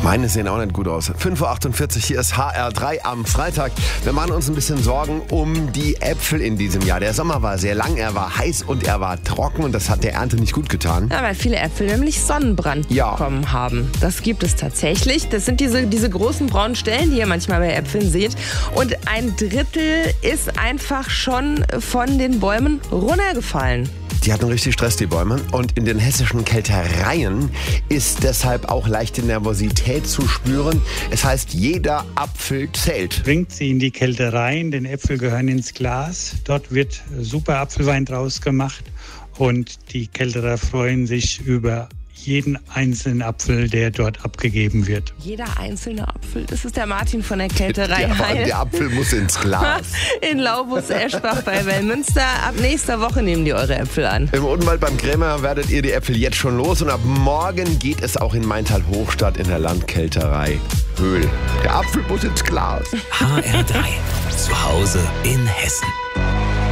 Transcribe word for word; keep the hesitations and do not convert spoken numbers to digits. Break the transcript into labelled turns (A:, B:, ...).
A: Meine sehen auch nicht gut aus. fünf Uhr achtundvierzig, hier ist H R drei am Freitag. Wir machen uns ein bisschen Sorgen um die Äpfel in diesem Jahr. Der Sommer war sehr lang, er war heiß und er war trocken und das hat der Ernte nicht gut getan.
B: Ja, weil viele Äpfel nämlich Sonnenbrand
A: Ja.
B: bekommen haben. Das gibt es tatsächlich. Das sind diese, diese großen braunen Stellen, die ihr manchmal bei Äpfeln seht. Und ein Drittel ist einfach schon von den Bäumen runtergefallen.
A: Die hatten richtig Stress, die Bäume. Und in den hessischen Kältereien ist deshalb auch leichte Nervosität zu spüren. Es heißt, jeder Apfel zählt.
C: Bringt sie in die Kältereien, denn Äpfel gehören ins Glas. Dort wird super Apfelwein draus gemacht und die Kälterer freuen sich über jeden einzelnen Apfel, der dort abgegeben wird.
B: Jeder einzelne Apfel. Das ist der Martin von der Kälterei
A: Ja,
B: Heil.
A: der Apfel muss ins Glas.
B: In Laubus-Eschbach bei Wellmünster. Ab nächster Woche nehmen die eure Äpfel an.
A: Im Odenwald beim Krämer werdet ihr die Äpfel jetzt schon los und ab morgen geht es auch in Maintal-Hochstadt in der Landkälterei Höhl. Der Apfel muss ins Glas.
D: H R drei. Zu Hause in Hessen.